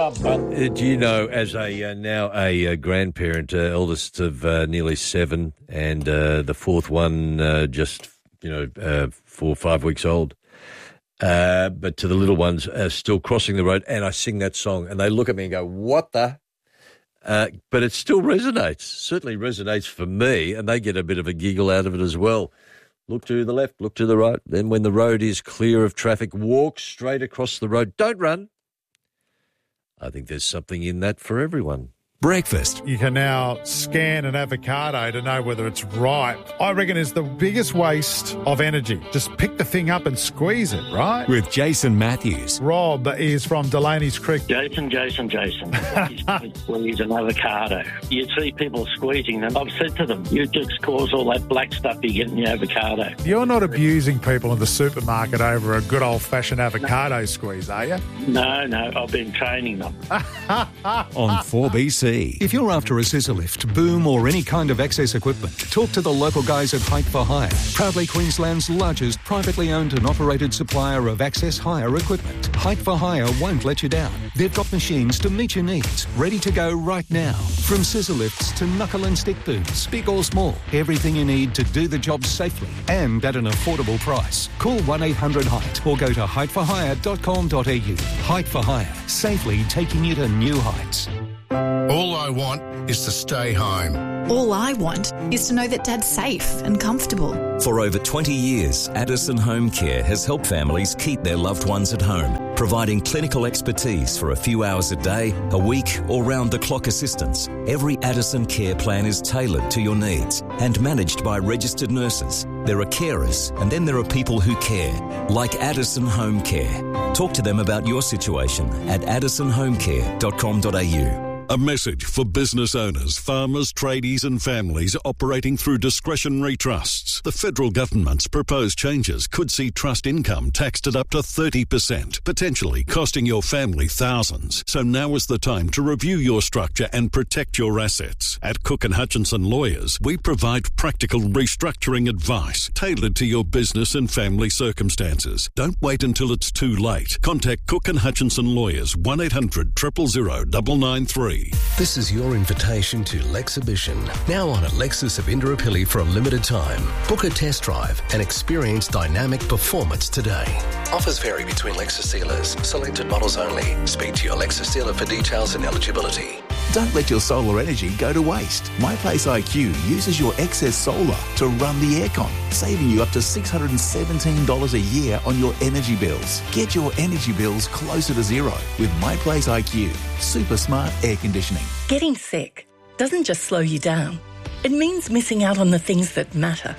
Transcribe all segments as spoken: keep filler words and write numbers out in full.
Uh, do you know, as a uh, now a uh, grandparent, uh, eldest of uh, nearly seven, and uh, the fourth one uh, just, you know, uh, four or five weeks old, uh, but to the little ones uh, still crossing the road, and I sing that song, and they look at me and go, what the? Uh, but it still resonates, certainly resonates for me, and they get a bit of a giggle out of it as well. Look to the left, look to the right. Then when the road is clear of traffic, walk straight across the road. Don't run. I think there's something in that for everyone. Breakfast. You can now scan an avocado to know whether it's ripe. I reckon it's the biggest waste of energy. Just pick the thing up and squeeze it, right? With Jason Matthews. Rob is from Delaney's Creek. Jason, Jason, Jason. Squeeze an avocado. You see people squeezing them. I've said to them, you just cause all that black stuff you get in your avocado. You're not abusing people in the supermarket over a good old-fashioned avocado no. squeeze, are you? No, no. I've been training them. On four B C. If you're after a scissor lift, boom or any kind of access equipment, talk to the local guys at Height for Hire. Proudly Queensland's largest privately owned and operated supplier of access hire equipment. Height for Hire won't let you down. They've got machines to meet your needs, ready to go right now. From scissor lifts to knuckle and stick booms, big or small, everything you need to do the job safely and at an affordable price. Call one eight hundred height or go to height for hire dot com dot a u. Height for Hire, safely taking you to new heights. All I want is to stay home. All I want is to know that Dad's safe and comfortable. For over twenty years, Addison Home Care has helped families keep their loved ones at home, providing clinical expertise for a few hours a day, a week, or round-the-clock assistance. Every Addison care plan is tailored to your needs and managed by registered nurses. There are carers, and then there are people who care, like Addison Home Care. Talk to them about your situation at addison home care dot com dot a u. A message for business owners, farmers, tradies and families operating through discretionary trusts. The federal government's proposed changes could see trust income taxed at up to thirty percent, potentially costing your family thousands. So now is the time to review your structure and protect your assets. At Cook and Hutchinson Lawyers, we provide practical restructuring advice tailored to your business and family circumstances. Don't wait until it's too late. Contact Cook and Hutchinson Lawyers, one eight hundred, zero zero zero, nine nine three. This is your invitation to Lexhibition, now on at Lexus of Indooroopilly for a limited time. Book a test drive and experience dynamic performance today. Offers vary between Lexus dealers. Selected models only. Speak to your Lexus dealer for details and eligibility. Don't let your solar energy go to waste. MyPlace I Q uses your excess solar to run the aircon, saving you up to six hundred seventeen dollars a year on your energy bills. Get your energy bills closer to zero with MyPlace I Q. Super smart air conditioning. Getting sick doesn't just slow you down. It means missing out on the things that matter.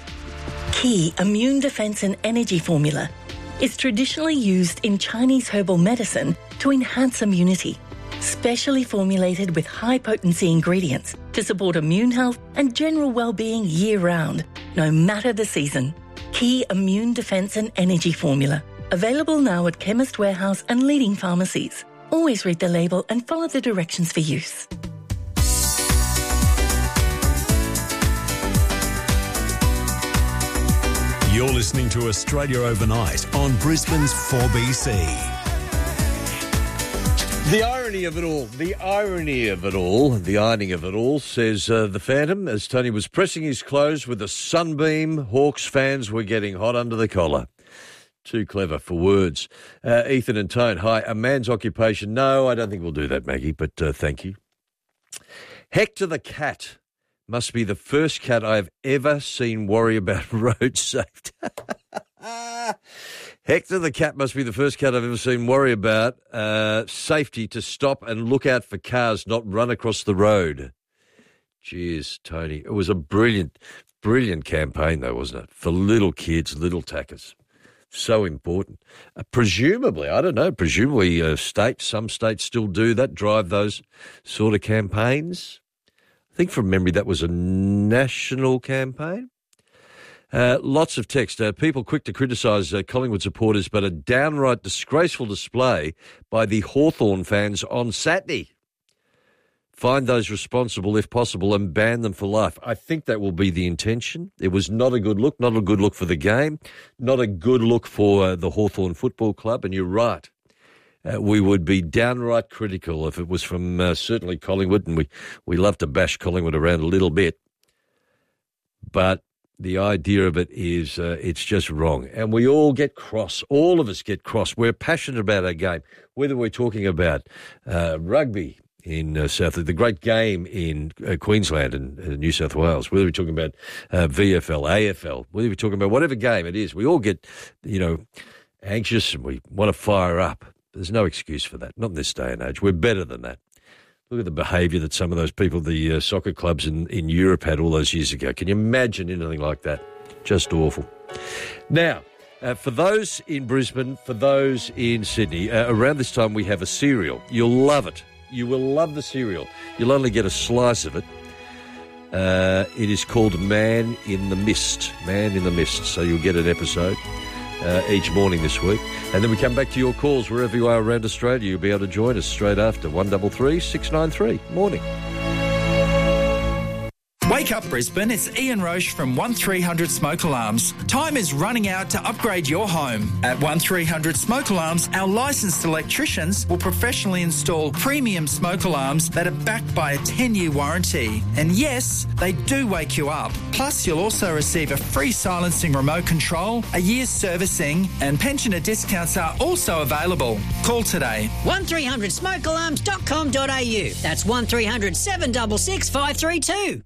Key Immune Defense and Energy Formula is traditionally used in Chinese herbal medicine to enhance immunity. Specially formulated with high-potency ingredients to support immune health and general well-being year-round, no matter the season. Key Immune Defense and Energy Formula. Available now at Chemist Warehouse and leading pharmacies. Always read the label and follow the directions for use. You're listening to Australia Overnight on Brisbane's four B C. The irony of it all, the irony of it all, the ironing of it all, says uh, the Phantom, as Tony was pressing his clothes with a sunbeam. Hawks fans were getting hot under the collar. Too clever for words. Uh, Ethan and Tone, hi. A man's occupation. No, I don't think we'll do that, Maggie, but uh, thank you. Hector the cat must be the first cat I've ever seen worry about road safety. Hector the cat must be the first cat I've ever seen worry about uh, safety to stop and look out for cars not run across the road. Cheers, Tony. It was a brilliant, brilliant campaign, though, wasn't it? For little kids, little tackers. So important. Uh, presumably, I don't know, presumably uh, states, some states still do that, drive those sort of campaigns. I think from memory that was a national campaign. Uh, lots of text. Uh, people quick to criticise uh, Collingwood supporters, but a downright disgraceful display by the Hawthorn fans on Saturday. Find those responsible if possible and ban them for life. I think that will be the intention. It was not a good look, not a good look for the game, not a good look for uh, the Hawthorn Football Club, and you're right. uh, we would be downright critical if it was from uh, certainly Collingwood, and we, we love to bash Collingwood around a little bit. But the idea of it is uh, it's just wrong. And we all get cross. All of us get cross. We're passionate about our game, whether we're talking about uh, rugby in uh, South, the great game in uh, Queensland and uh, New South Wales, whether we're talking about uh, V F L, A F L, whether we're talking about whatever game it is, we all get, you know, anxious and we want to fire up. There's no excuse for that. Not in this day and age. We're better than that. Look at the behaviour that some of those people, the uh, soccer clubs in, in Europe had all those years ago. Can you imagine anything like that? Just awful. Now, uh, for those in Brisbane, for those in Sydney, uh, around this time we have a cereal. You'll love it. You will love the cereal. You'll only get a slice of it. Uh, it is called Man in the Mist. Man in the Mist. So you'll get an episode uh, each morning this week. And then we come back to your calls wherever you are around Australia. You'll be able to join us straight after. one three three, six nine three. Morning. Wake up, Brisbane. It's Ian Roche from one three hundred Smoke Alarms. Time is running out to upgrade your home. At one three hundred Smoke Alarms, our licensed electricians will professionally install premium smoke alarms that are backed by a ten-year warranty. And yes, they do wake you up. Plus, you'll also receive a free silencing remote control, a year's servicing, and pensioner discounts are also available. Call today. one three hundred smoke alarms dot com dot a u. That's one three hundred, seven six six, five three two.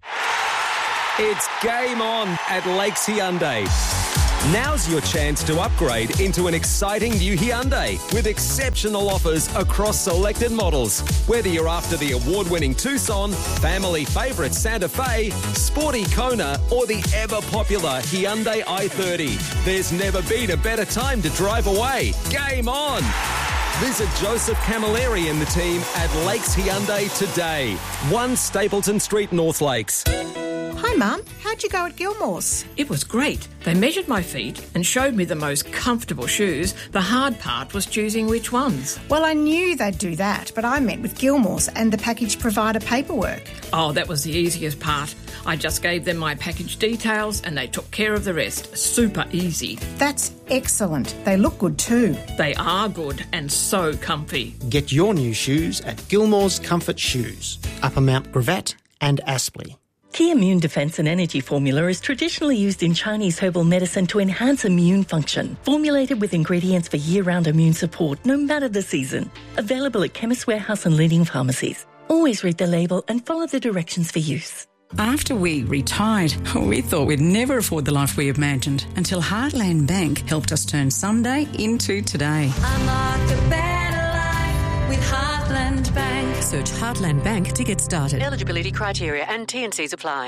It's game on at Lakes Hyundai. Now's your chance to upgrade into an exciting new Hyundai with exceptional offers across selected models. Whether you're after the award-winning Tucson, family favourite Santa Fe, sporty Kona, or the ever-popular Hyundai i thirty, there's never been a better time to drive away. Game on! Visit Joseph Camilleri and the team at Lakes Hyundai today. one Stapleton Street, North Lakes. Hi, Mum. How'd you go at Gilmore's? It was great. They measured my feet and showed me the most comfortable shoes. The hard part was choosing which ones. Well, I knew they'd do that, but I met with Gilmore's and the package provider paperwork. Oh, that was the easiest part. I just gave them my package details and they took care of the rest. Super easy. That's excellent. They look good too. They are good and so comfy. Get your new shoes at Gilmore's Comfort Shoes, Upper Mount Gravatt and Aspley. Key Immune Defense and Energy Formula is traditionally used in Chinese herbal medicine to enhance immune function. Formulated with ingredients for year-round immune support, no matter the season. Available at Chemist Warehouse and leading pharmacies. Always read the label and follow the directions for use. After we retired, we thought we'd never afford the life we imagined until Heartland Bank helped us turn someday into today. Unlock a better life with Heartland Bank. Search Heartland Bank to get started. Eligibility criteria and T and Cs apply.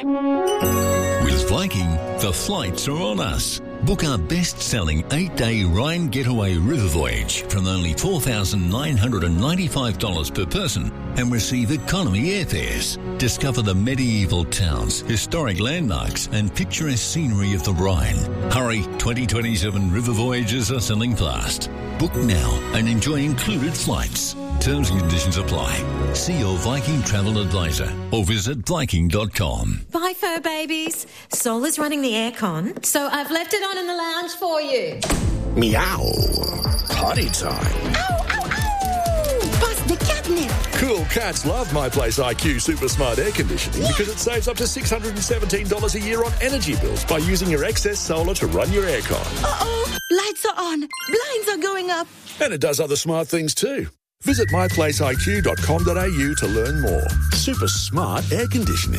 With Viking, the flights are on us. Book our best-selling eight-day Rhine Getaway River Voyage from only four thousand nine hundred ninety-five dollars per person and receive economy airfares. Discover the medieval towns, historic landmarks and picturesque scenery of the Rhine. Hurry, twenty twenty-seven river voyages are selling fast. Book now and enjoy included flights. Terms and conditions apply. See your Viking travel advisor or visit Viking dot com. Bye, fur babies. Sol is running the aircon, so I've left it on in the lounge for you. Meow. Potty time. Ow, ow, ow! Bust the catnip. Cool cats love My Place I Q Super Smart Air Conditioning yeah. because it saves up to six hundred seventeen dollars a year on energy bills by using your excess solar to run your aircon. Uh-oh. Lights are on. Blinds are going up. And it does other smart things too. Visit my place I Q dot com dot a u to learn more. Super smart air conditioning.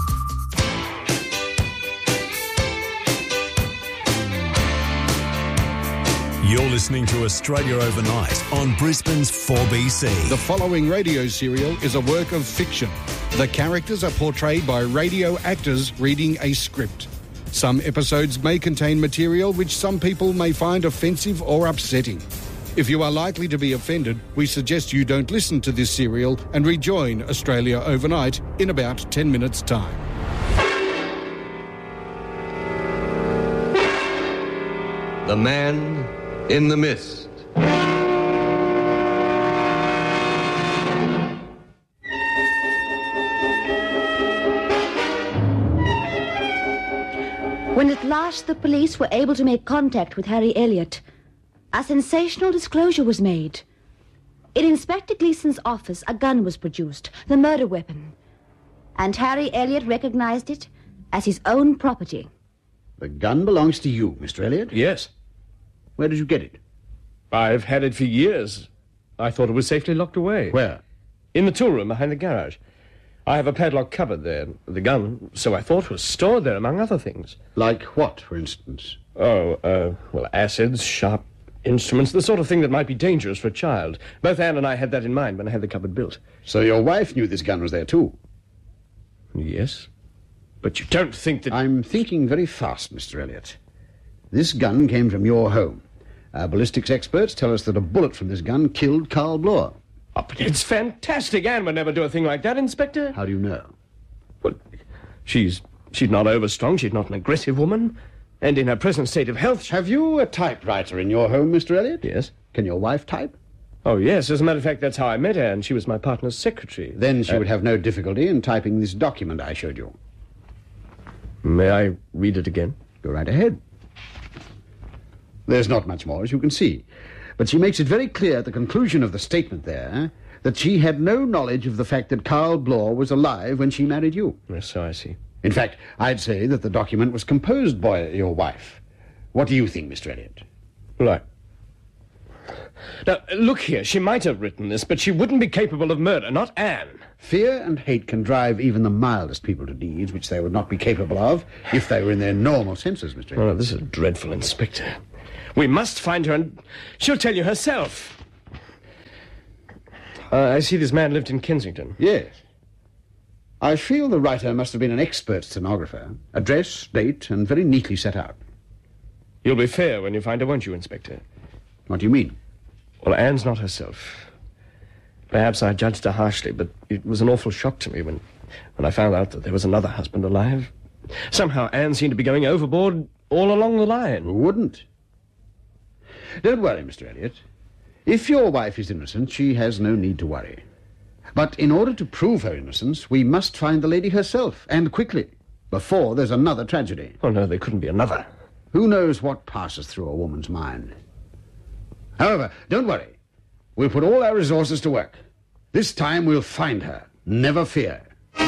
You're listening to Australia Overnight on Brisbane's four B C. The following radio serial is a work of fiction. The characters are portrayed by radio actors reading a script. Some episodes may contain material which some people may find offensive or upsetting. If you are likely to be offended, we suggest you don't listen to this serial and rejoin Australia Overnight in about ten minutes' time. The Man in the Mist. When at last the police were able to make contact with Harry Elliott, a sensational disclosure was made. In Inspector Gleason's office, a gun was produced, the murder weapon. And Harry Elliot recognized it as his own property. The gun belongs to you, Mister Elliot? Yes. Where did you get it? I've had it for years. I thought it was safely locked away. Where? In the tool room behind the garage. I have a padlock cupboard there. The gun, so I thought, was stored there, among other things. Like what, for instance? Oh, uh, well, acids, sharp instruments, the sort of thing that might be dangerous for a child. Both Anne and I had that in mind when I had the cupboard built. So your wife knew this gun was there, too? Yes. But you don't think that... I'm thinking very fast, Mister Elliot. This gun came from your home. Our ballistics experts tell us that a bullet from this gun killed Carl Bloor. Oh, but it's fantastic. Anne would never do a thing like that, Inspector. How do you know? Well, she's she's not overstrong. She's not an aggressive woman. And in her present state of health... Have you a typewriter in your home, Mister Elliot? Yes. Can your wife type? Oh, yes. As a matter of fact, that's how I met her, and she was my partner's secretary. Then she uh, would have no difficulty in typing this document I showed you. May I read it again? Go right ahead. There's not much more, as you can see. But she makes it very clear at the conclusion of the statement there that she had no knowledge of the fact that Carl Bloor was alive when she married you. Yes, so I see. In fact, I'd say that the document was composed by your wife. What do you think, Mister Elliot? Right. Now, look here, she might have written this, but she wouldn't be capable of murder, not Anne. Fear and hate can drive even the mildest people to deeds which they would not be capable of if they were in their normal senses, Mister Elliot. Oh, this is dreadful, Inspector. We must find her, and she'll tell you herself. Uh, I see this man lived in Kensington. Yes. I feel the writer must have been an expert stenographer. Address, date, and very neatly set out. You'll be fair when you find her, won't you, Inspector? What do you mean? Well, Anne's not herself. Perhaps I judged her harshly, but it was an awful shock to me when, when I found out that there was another husband alive. Somehow Anne seemed to be going overboard all along the line. Who wouldn't? Don't worry, Mister Elliot. If your wife is innocent, she has no need to worry. But in order to prove her innocence, we must find the lady herself, and quickly, before there's another tragedy. Oh, no, there couldn't be another. Who knows what passes through a woman's mind? However, don't worry. We'll put all our resources to work. This time we'll find her. Never fear.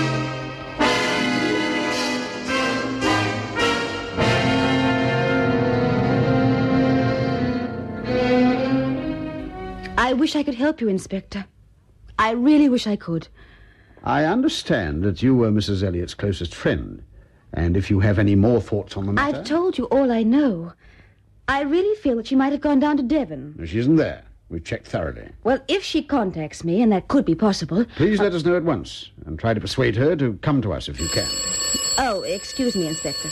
I wish I could help you, Inspector. I really wish I could. I understand that you were Missus Elliot's closest friend. And if you have any more thoughts on the matter... I've told you all I know. I really feel that she might have gone down to Devon. No, she isn't there. We've checked thoroughly. Well, if she contacts me, and that could be possible... Please uh, let us know at once, and try to persuade her to come to us if you can. Oh, excuse me, Inspector.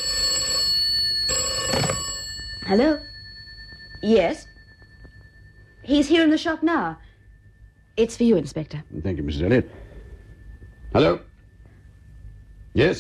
Hello? Yes? He's here in the shop now. It's for you, Inspector. Thank you, Missus Elliot. Hello? Yes?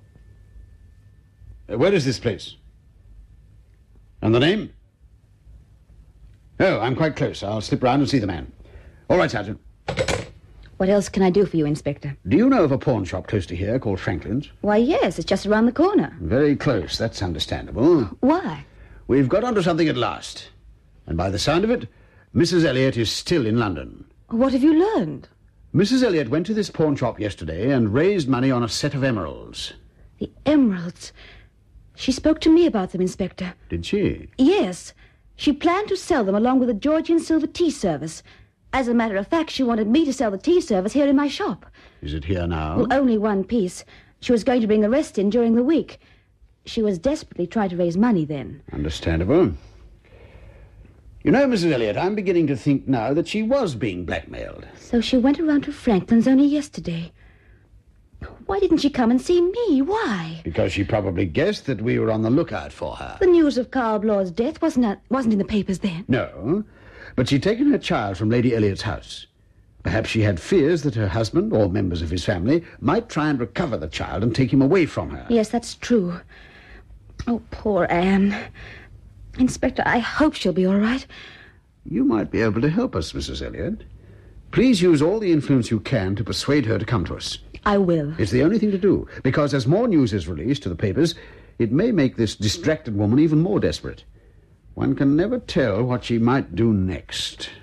Uh, where is this place? And the name? Oh, I'm quite close. I'll slip round and see the man. All right, Sergeant. What else can I do for you, Inspector? Do you know of a pawn shop close to here called Franklin's? Why, yes, it's just around the corner. Very close. That's understandable. Why? We've got onto something at last. And by the sound of it, Missus Elliot is still in London. What have you learned? Missus Elliot went to this pawn shop yesterday and raised money on a set of emeralds. The emeralds? She spoke to me about them, Inspector. Did she? Yes. She planned to sell them along with the Georgian silver tea service. As a matter of fact, she wanted me to sell the tea service here in my shop. Is it here now? Well, only one piece. She was going to bring the rest in during the week. She was desperately trying to raise money then. Understandable. You know, Missus Elliot, I'm beginning to think now that she was being blackmailed. So she went around to Franklin's only yesterday. Why didn't she come and see me? Why? Because she probably guessed that we were on the lookout for her. The news of Carl Bloor's death wasn't, a, wasn't in the papers then. No, but she'd taken her child from Lady Elliot's house. Perhaps she had fears that her husband or members of his family might try and recover the child and take him away from her. Yes, that's true. Oh, poor Anne. Inspector, I hope she'll be all right. You might be able to help us, Missus Elliot. Please use all the influence you can to persuade her to come to us. I will. It's the only thing to do, because as more news is released to the papers, it may make this distracted woman even more desperate. One can never tell what she might do next.